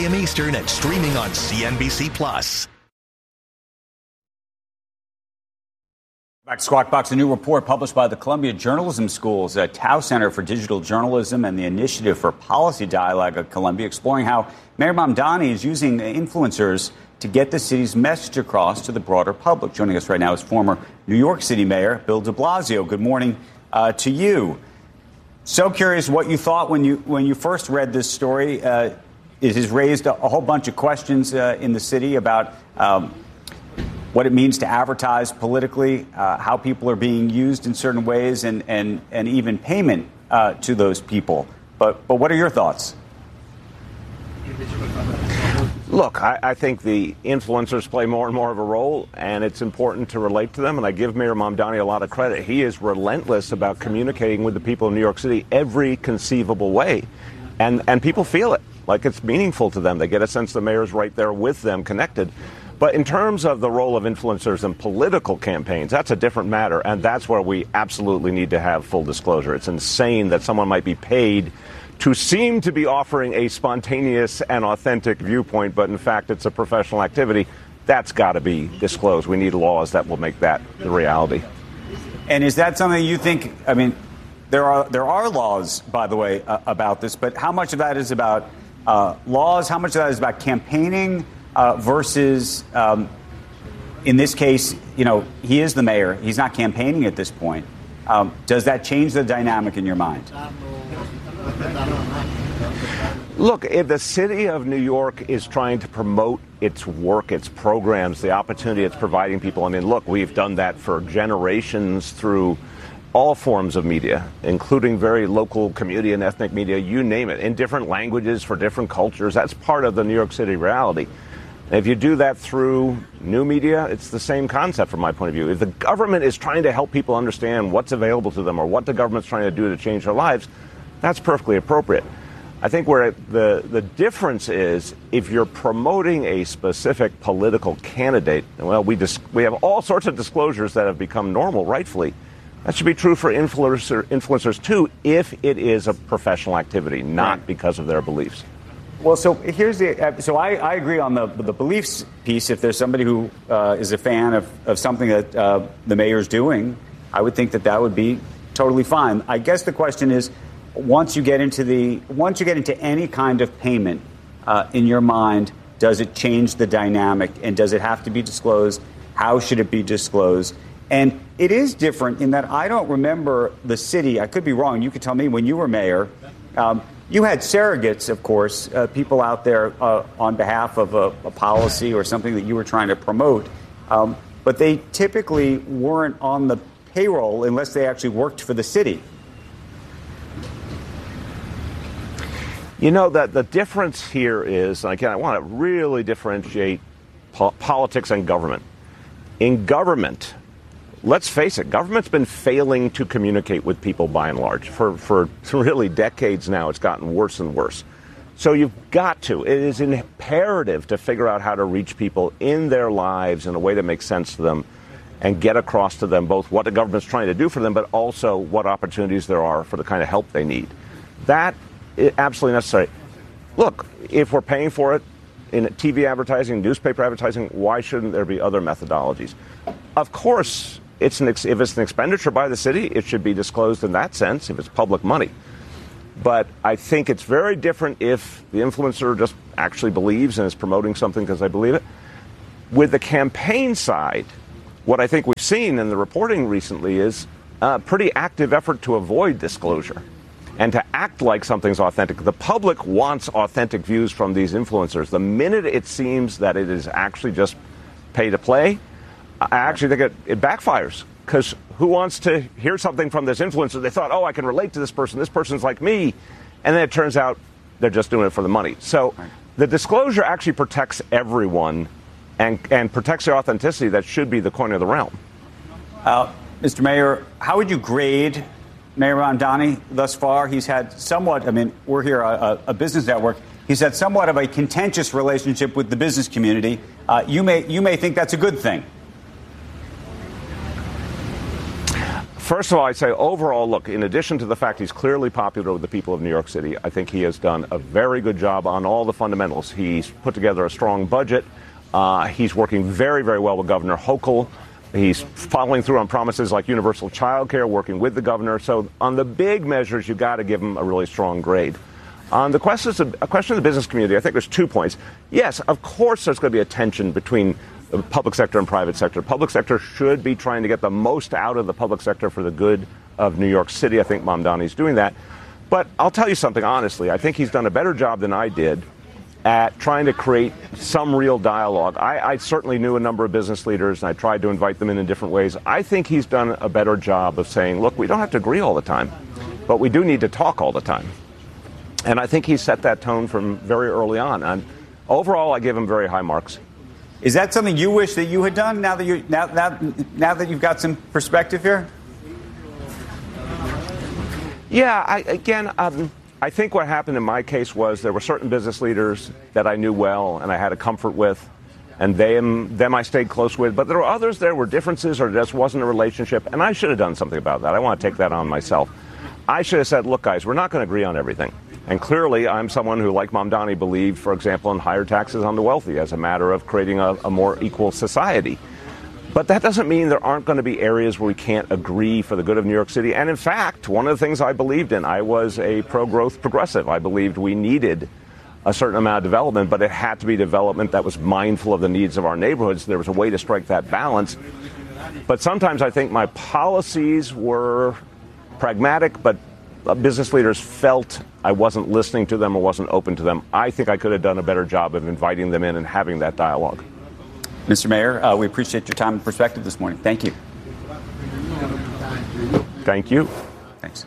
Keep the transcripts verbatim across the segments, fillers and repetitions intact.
p.m. Eastern and streaming on C N B C Plus. Back to Squawk Box, a new report published by the Columbia Journalism School's uh, Tao Center for Digital Journalism and the Initiative for Policy Dialogue at Columbia, exploring how Mayor Mamdani is using influencers to get the city's message across to the broader public. Joining us right now is former New York City Mayor Bill de Blasio. Good morning uh, to you. So curious what you thought when you when you first read this story. Uh, it has raised a, a whole bunch of questions uh, in the city about um, what it means to advertise politically, uh, how people are being used in certain ways, and and, and even payment uh, to those people. But but what are your thoughts? Look, I, I think the influencers play more and more of a role, and it's important to relate to them. And I give Mayor Mamdani a lot of credit. He is relentless about communicating with the people of New York City every conceivable way. And, and people feel it, like it's meaningful to them. They get a sense the mayor's right there with them, connected. But in terms of the role of influencers in political campaigns, that's a different matter. And that's where we absolutely need to have full disclosure. It's insane that someone might be paid to seem to be offering a spontaneous and authentic viewpoint, but in fact it's a professional activity. That's got to be disclosed. We need laws that will make that the reality. And is that something you think, I mean, there are there are laws, by the way, uh, about this, but how much of that is about uh, laws, how much of that is about campaigning uh, versus, um, in this case, you know, he is the mayor, he's not campaigning at this point. Um, does that change the dynamic in your mind? Look, if the city of New York is trying to promote its work, its programs, the opportunity it's providing people, I mean, look, we've done that for generations through all forms of media, including very local community and ethnic media, you name it, in different languages for different cultures. That's part of the New York City reality. And if you do that through new media, it's the same concept from my point of view. If the government is trying to help people understand what's available to them or what the government's trying to do to change their lives, that's perfectly appropriate. I think where the, the difference is if you're promoting a specific political candidate, well, we dis- we have all sorts of disclosures that have become normal, rightfully. That should be true for influencer, influencers, too, if it is a professional activity, not because of their beliefs. Well, so here's the uh, so I, I agree on the the beliefs piece. If there's somebody who uh, is a fan of, of something that uh, the mayor's doing, I would think that that would be totally fine. I guess the question is, once you get into the once you get into any kind of payment uh, in your mind, does it change the dynamic, and does it have to be disclosed? How should it be disclosed? And it is different in that I don't remember the city. I could be wrong. You could tell me when you were mayor. Um, you had surrogates, of course, uh, people out there uh, on behalf of a, a policy or something that you were trying to promote. Um, but they typically weren't on the payroll unless they actually worked for the city. You know, that the difference here is, and again, I want to really differentiate po- politics and government. In government, let's face it, government's been failing to communicate with people by and large. For, for really decades now, it's gotten worse and worse. So you've got to, it is imperative to figure out how to reach people in their lives in a way that makes sense to them and get across to them both what the government's trying to do for them, but also what opportunities there are for the kind of help they need. That is absolutely necessary. Look, if we're paying for it in T V advertising, newspaper advertising, why shouldn't there be other methodologies? Of course, it's an ex- if it's an expenditure by the city, it should be disclosed in that sense, if it's public money. But I think it's very different if the influencer just actually believes and is promoting something because they believe it. With the campaign side, what I think we've seen in the reporting recently is a pretty active effort to avoid disclosure and to act like something's authentic. The public wants authentic views from these influencers. The minute it seems that it is actually just pay to play, I actually think it, it backfires. Because who wants to hear something from this influencer? They thought, oh, I can relate to this person. This person's like me. And then it turns out they're just doing it for the money. So the disclosure actually protects everyone and, and protects their authenticity. That should be the coin of the realm. Uh, Mister Mayor, how would you grade Mayor Mamdani thus far? He's had somewhat, I mean, we're here, a, a business network. He's had somewhat of a contentious relationship with the business community. Uh, you may you may think that's a good thing. First of all, I'd say overall, look, in addition to the fact he's clearly popular with the people of New York City, I think he has done a very good job on all the fundamentals. He's put together a strong budget. Uh, he's working very, very well with Governor Hochul. He's following through on promises like universal child care, working with the governor. So on the big measures, you've got to give him a really strong grade. On the questions of, a question of the business community, I think there's two points. Yes, of course, there's going to be a tension between the public sector and private sector. Public sector should be trying to get the most out of the public sector for the good of New York City. I think Mamdani's doing that. But I'll tell you something honestly. I think he's done a better job than I did at trying to create some real dialogue. I, I certainly knew a number of business leaders, and I tried to invite them in in different ways. I think he's done a better job of saying, look, we don't have to agree all the time, but we do need to talk all the time. And I think he set that tone from very early on. And overall, I give him very high marks. Is that something you wish that you had done now that you now now, now that you've got some perspective here? Yeah, I, again, um, I think what happened in my case was there were certain business leaders that I knew well and I had a comfort with, and them, them I stayed close with. But there were others, there were differences, or just wasn't a relationship, and I should have done something about that. I want to take that on myself. I should have said, look, guys, we're not going to agree on everything. And clearly, I'm someone who, like Mamdani, believed, for example, in higher taxes on the wealthy as a matter of creating a, a more equal society. But that doesn't mean there aren't going to be areas where we can't agree for the good of New York City. And in fact, one of the things I believed in, I was a pro-growth progressive. I believed we needed a certain amount of development, but it had to be development that was mindful of the needs of our neighborhoods. There was a way to strike that balance. But sometimes I think my policies were pragmatic, but business leaders felt I wasn't listening to them or wasn't open to them. I think I could have done a better job of inviting them in and having that dialogue. Mister Mayor, uh, we appreciate your time and perspective this morning. Thank you. Thank you. Thanks.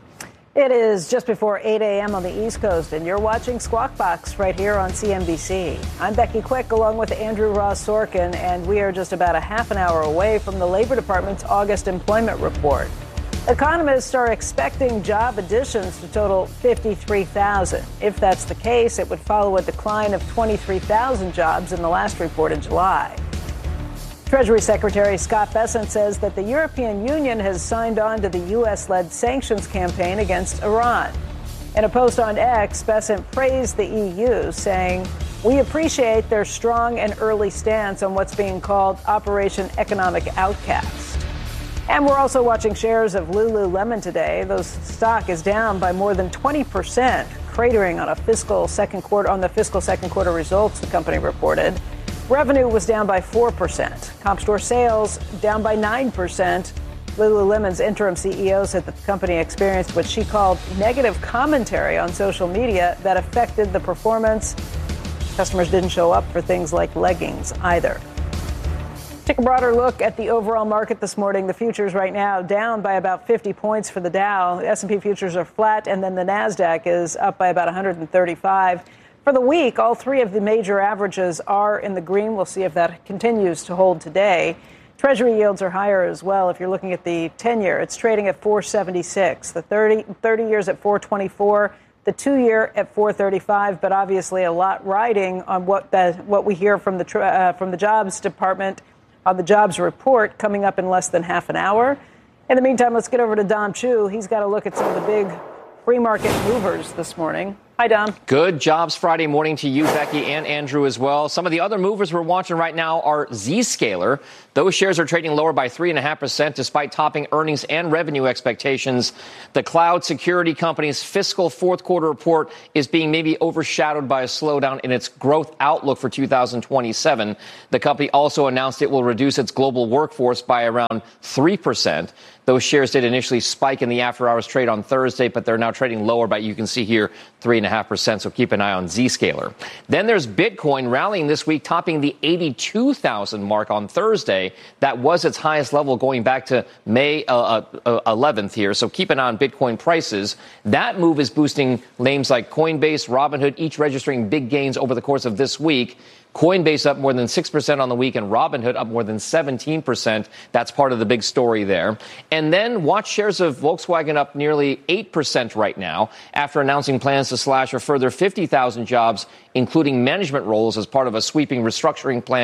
It is just before eight a.m. on the East Coast, and you're watching Squawk Box right here on C N B C. I'm Becky Quick, along with Andrew Ross Sorkin, and we are just about a half an hour away from the Labor Department's August employment report. Economists are expecting job additions to total fifty-three thousand. If that's the case, it would follow a decline of twenty-three thousand jobs in the last report in July. Treasury Secretary Scott Bessent says that the European Union has signed on to the U S-led sanctions campaign against Iran. In a post on X, Bessent praised the E U, saying, "We appreciate their strong and early stance on what's being called Operation Economic Outcast." And we're also watching shares of Lululemon today. Those stock is down by more than twenty percent, cratering on a fiscal second quarter on the fiscal second quarter results, the company reported. Revenue was down by four percent. Comp store sales down by nine percent. Lululemon's interim C E O said that the company experienced what she called negative commentary on social media that affected the performance. Customers didn't show up for things like leggings either. Take a broader look at the overall market this morning. The futures right now down by about fifty points for the Dow. The S and P futures are flat, and then the NASDAQ is up by about one hundred thirty-five. For the week, all three of the major averages are in the green. We'll see if that continues to hold today. Treasury yields are higher as well. If you're looking at the ten-year, it's trading at four seventy-six. The thirty, thirty years at four twenty-four. The two-year at four thirty-five. But obviously, a lot riding on what the, what we hear from the uh, from the Jobs Department on the jobs report coming up in less than half an hour. In the meantime, let's get over to Dom Chu. He's got a look at some of the big free market movers this morning. Hi, Dom. Good Jobs Friday morning to you, Becky, and Andrew as well. Some of the other movers we're watching right now are Zscaler. Those shares are trading lower by three point five percent despite topping earnings and revenue expectations. The cloud security company's fiscal fourth quarter report is being maybe overshadowed by a slowdown in its growth outlook for two thousand twenty-seven. The company also announced it will reduce its global workforce by around three percent. Those shares did initially spike in the after-hours trade on Thursday, but they're now trading lower by, you can see here, three point five percent, so keep an eye on Zscaler. Then there's Bitcoin rallying this week, topping the eighty-two thousand mark on Thursday. That was its highest level going back to May uh, uh, eleventh here, so keep an eye on Bitcoin prices. That move is boosting names like Coinbase, Robinhood, each registering big gains over the course of this week. Coinbase up more than six percent on the week, and Robinhood up more than seventeen percent. That's part of the big story there. And then watch shares of Volkswagen up nearly eight percent right now after announcing plans to slash a further fifty thousand jobs, including management roles, as part of a sweeping restructuring plan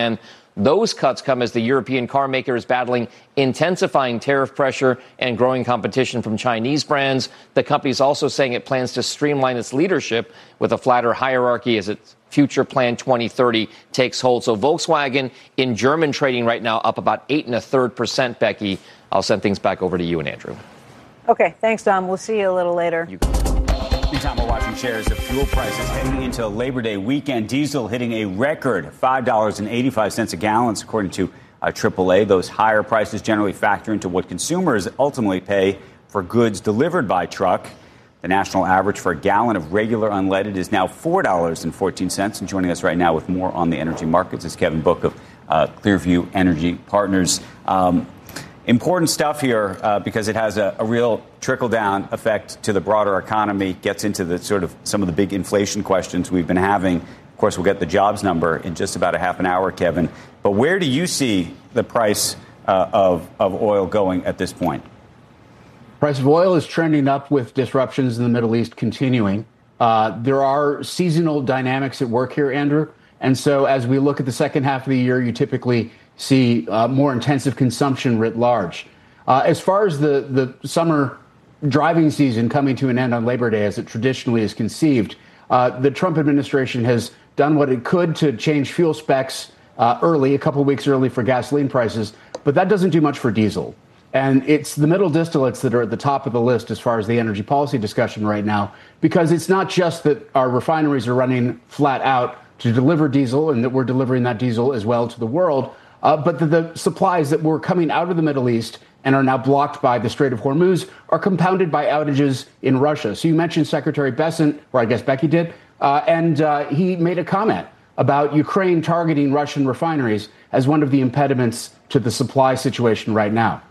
Those cuts come as the European car maker is battling intensifying tariff pressure and growing competition from Chinese brands. The company is also saying it plans to streamline its leadership with a flatter hierarchy as its future plan twenty thirty takes hold. So Volkswagen in German trading right now up about eight and a third percent, Becky. I'll send things back over to you and Andrew. Okay, thanks, Dom. We'll see you a little later. You- Meantime, we're watching shares of fuel prices heading into Labor Day weekend. Diesel hitting a record five dollars and eighty-five cents a gallon, according to uh, triple A. Those higher prices generally factor into what consumers ultimately pay for goods delivered by truck. The national average for a gallon of regular unleaded is now four dollars and fourteen cents. And joining us right now with more on the energy markets is Kevin Book of uh, Clearview Energy Partners. Um, Important stuff here uh, because it has a, a real trickle-down effect to the broader economy, gets into the sort of some of the big inflation questions we've been having. Of course, we'll get the jobs number in just about a half an hour, Kevin. But where do you see the price uh, of, of oil going at this point? Price of oil is trending up with disruptions in the Middle East continuing. Uh, there are seasonal dynamics at work here, Andrew. And so as we look at the second half of the year, you typically see uh, more intensive consumption writ large. Uh, as far as the, the summer driving season coming to an end on Labor Day, as it traditionally is conceived, uh, the Trump administration has done what it could to change fuel specs uh, early, a couple of weeks early for gasoline prices, but that doesn't do much for diesel. And it's the middle distillates that are at the top of the list as far as the energy policy discussion right now, because it's not just that our refineries are running flat out to deliver diesel and that we're delivering that diesel as well to the world, Uh, but the, the supplies that were coming out of the Middle East and are now blocked by the Strait of Hormuz are compounded by outages in Russia. So you mentioned Secretary Bessent, or I guess Becky did, uh, and uh, he made a comment about Ukraine targeting Russian refineries as one of the impediments to the supply situation right now.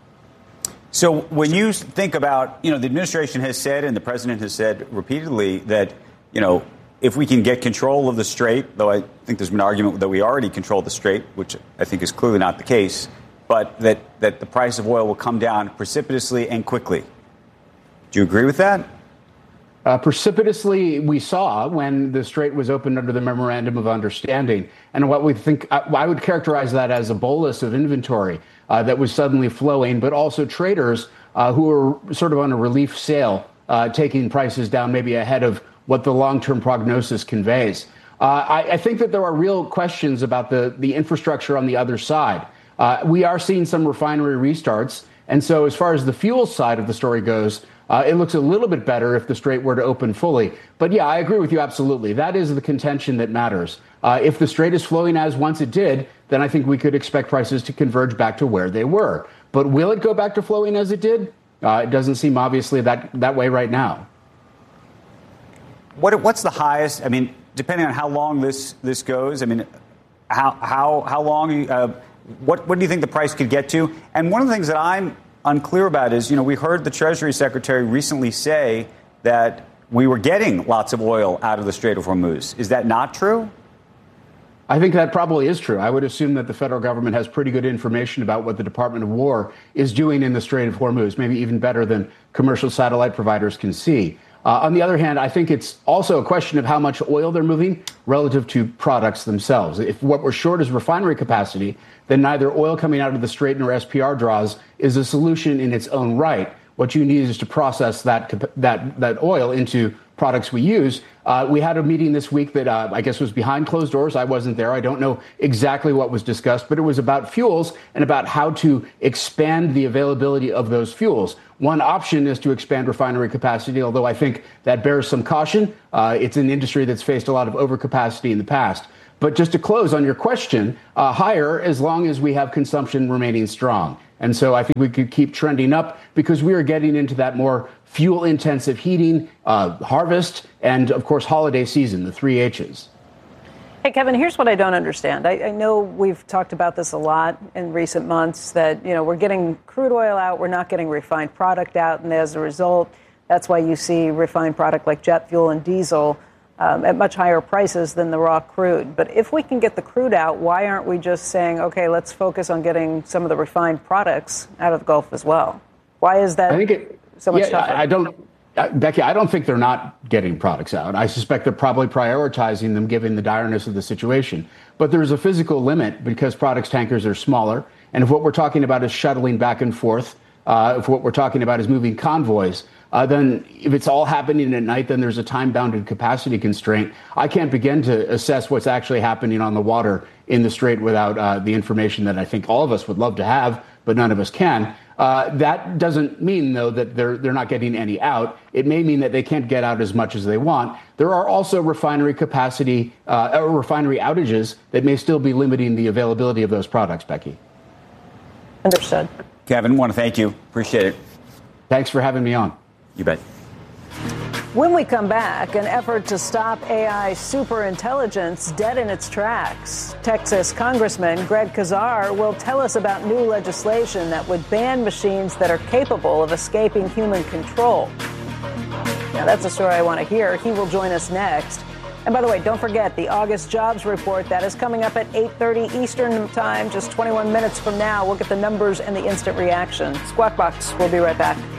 So when you think about, you know, the administration has said and the president has said repeatedly that, you know, if we can get control of the strait, though I think there's been an argument that we already control the strait, which I think is clearly not the case, but that, that the price of oil will come down precipitously and quickly. Do you agree with that? Uh, precipitously, we saw when the strait was opened under the Memorandum of Understanding. And what we think, I, I would characterize that as a bolus of inventory uh, that was suddenly flowing, but also traders uh, who were sort of on a relief sale, uh, taking prices down maybe ahead of what the long-term prognosis conveys. Uh, I, I think that there are real questions about the, the infrastructure on the other side. Uh, we are seeing some refinery restarts. And so as far as the fuel side of the story goes, uh, it looks a little bit better if the strait were to open fully. But yeah, I agree with you absolutely. That is the contention that matters. Uh, if the strait is flowing as once it did, then I think we could expect prices to converge back to where they were. But will it go back to flowing as it did? Uh, it doesn't seem obviously that, that way right now. What, what's the highest? I mean, depending on how long this this goes. I mean, how how how long? Uh, what what do you think the price could get to? And one of the things that I'm unclear about is, you know, we heard the Treasury Secretary recently say that we were getting lots of oil out of the Strait of Hormuz. Is that not true? I think that probably is true. I would assume that the federal government has pretty good information about what the Department of War is doing in the Strait of Hormuz, maybe even better than commercial satellite providers can see. Uh, on the other hand, I think it's also a question of how much oil they're moving relative to products themselves. If what we're short is refinery capacity, then neither oil coming out of the Strait nor S P R draws is a solution in its own right. What you need is to process that that that oil into products we use. Uh, we had a meeting this week that uh, I guess was behind closed doors. I wasn't there. I don't know exactly what was discussed, but it was about fuels and about how to expand the availability of those fuels. One option is to expand refinery capacity, although I think that bears some caution. Uh, it's an industry that's faced a lot of overcapacity in the past. But just to close on your question, uh, higher as long as we have consumption remaining strong. And so I think we could keep trending up because we are getting into that more fuel-intensive heating, uh, harvest, and, of course, holiday season, the three H's. Hey, Kevin, here's what I don't understand. I, I know we've talked about this a lot in recent months, that, you know, we're getting crude oil out, we're not getting refined product out, and as a result, that's why you see refined product like jet fuel and diesel um, at much higher prices than the raw crude. But if we can get the crude out, why aren't we just saying, okay, let's focus on getting some of the refined products out of the Gulf as well? Why is that I think it, so much yeah, tougher? I don't... uh, Becky, I don't think they're not getting products out. I suspect they're probably prioritizing them given the direness of the situation. But there's a physical limit because products tankers are smaller. And if what we're talking about is shuttling back and forth, uh, if what we're talking about is moving convoys, uh, then if it's all happening at night, then there's a time-bounded capacity constraint. I can't begin to assess what's actually happening on the water in the Strait without uh, the information that I think all of us would love to have, but none of us can. Uh, that doesn't mean, though, that they're they're not getting any out. It may mean that they can't get out as much as they want. There are also refinery capacity uh, or refinery outages that may still be limiting the availability of those products, Becky. Understood. Kevin, want to thank you. Appreciate it. Thanks for having me on. You bet. When we come back, an effort to stop A I superintelligence dead in its tracks. Texas Congressman Greg Casar will tell us about new legislation that would ban machines that are capable of escaping human control. Now, that's a story I want to hear. He will join us next. And by the way, don't forget the August jobs report that is coming up at eight thirty Eastern time, just twenty-one minutes from now. We'll get the numbers and the instant reaction. Squawk Box, we'll be right back.